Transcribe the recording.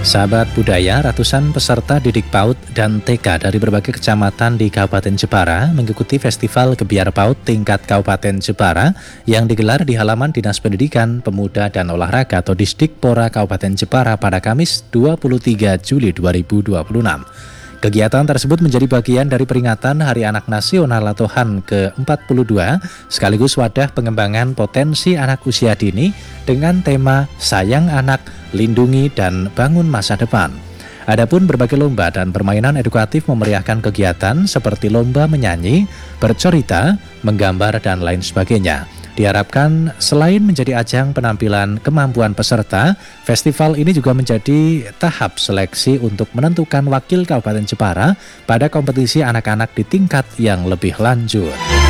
Sahabat budaya, ratusan peserta didik PAUD dan TK dari berbagai kecamatan di Kabupaten Jepara mengikuti Festival Gebiar PAUD tingkat Kabupaten Jepara yang digelar di halaman Dinas Pendidikan, Pemuda dan Olahraga atau Disdikpora Kabupaten Jepara pada Kamis 23 Juli 2026. Kegiatan tersebut menjadi bagian dari peringatan Hari Anak Nasional atau HAN ke-42 sekaligus wadah pengembangan potensi anak usia dini dengan tema Sayang Anak, Lindungi dan Bangun Masa Depan. Adapun berbagai lomba dan permainan edukatif memeriahkan kegiatan seperti lomba menyanyi, bercerita, menggambar dan lain sebagainya. Diharapkan selain menjadi ajang penampilan kemampuan peserta, festival ini juga menjadi tahap seleksi untuk menentukan wakil Kabupaten Jepara pada kompetisi anak-anak di tingkat yang lebih lanjut.